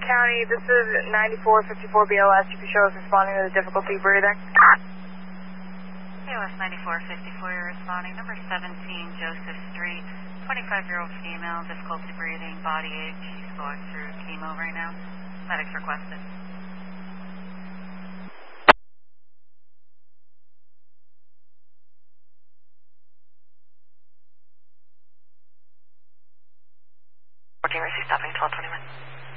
County, this is 9454 BLS. You can show us responding to the difficulty breathing. BLS 9454, you're responding. Number 17, Joseph Street, 25-year-old female, difficulty breathing, body ache. She's going through chemo right now. Medics requested. Mercy stopping 1221.